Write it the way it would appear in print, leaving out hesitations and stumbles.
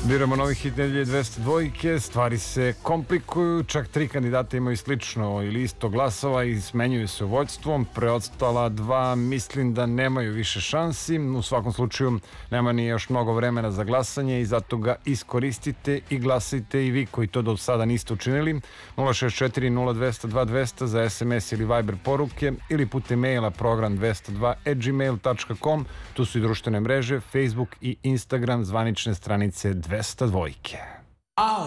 Biramo novi hit nedelje 202. Stvari se komplikuju, čak 3 kandidata imaju slično ili isto glasova i smenjuju se u vođstvom. Preostala 2 mislim da nemaju više šansi. U svakom slučaju nema ni još mnogo vremena za glasanje i zato ga iskoristite i glasajte i vi koji to do sada niste učinili. 064 0200 2200 za SMS ili Viber poruke ili putem maila program202@gmail.com. Tu su i društvene mreže, Facebook i Instagram, zvanične stranice 202.